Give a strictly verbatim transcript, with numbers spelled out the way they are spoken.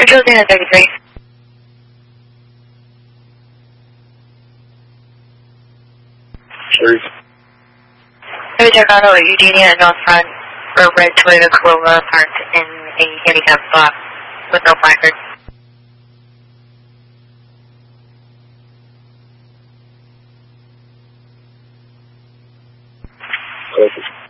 Control Dana thirty-three. Sure. Heavy check auto at Eugenia at North Front for a red Toyota Corolla parked in a handicap spot with no placard. Okay.